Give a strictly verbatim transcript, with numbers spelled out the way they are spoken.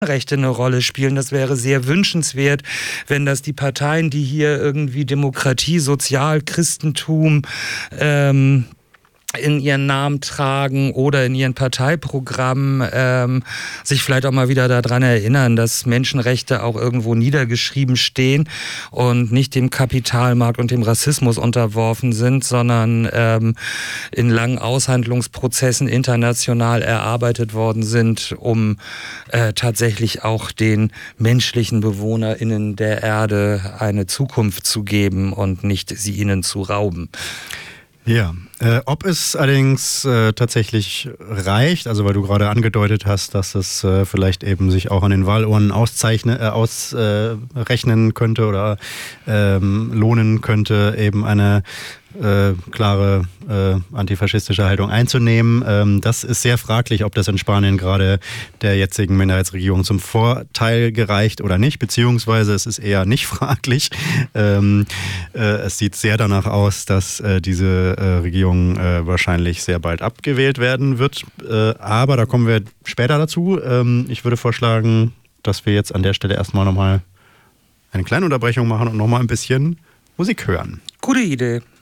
Rechte eine Rolle spielen. Das wäre sehr wünschenswert, wenn das die Parteien, die hier irgendwie Demokratie, Sozial, Christentum ähm, in ihren Namen tragen oder in ihren Parteiprogrammen ähm, sich vielleicht auch mal wieder daran erinnern, dass Menschenrechte auch irgendwo niedergeschrieben stehen und nicht dem Kapitalmarkt und dem Rassismus unterworfen sind, sondern ähm, in langen Aushandlungsprozessen international erarbeitet worden sind, um äh, tatsächlich auch den menschlichen BewohnerInnen der Erde eine Zukunft zu geben und nicht sie ihnen zu rauben. Ja, äh, ob es allerdings äh, tatsächlich reicht, also weil du gerade angedeutet hast, dass es äh, vielleicht eben sich auch an den Wahlurnen auszeichnen, äh, ausrechnen äh, könnte oder ähm, lohnen könnte, eben eine äh, klare äh, antifaschistische Haltung einzunehmen. Ähm, das ist sehr fraglich, ob das in Spanien gerade der jetzigen Minderheitsregierung zum Vorteil gereicht oder nicht, beziehungsweise es ist eher nicht fraglich. Ähm, äh, es sieht sehr danach aus, dass äh, diese äh, Regierung äh, wahrscheinlich sehr bald abgewählt werden wird. Äh, aber da kommen wir später dazu. Ähm, ich würde vorschlagen, dass wir jetzt an der Stelle erstmal nochmal eine kleine Unterbrechung machen und nochmal ein bisschen Musik hören. Gute Idee.